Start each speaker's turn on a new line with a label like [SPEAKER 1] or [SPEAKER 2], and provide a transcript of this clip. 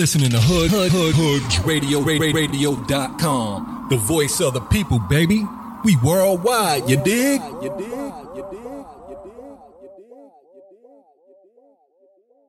[SPEAKER 1] listening to HoodRadio.com. The voice of the people, baby. We worldwide, you dig?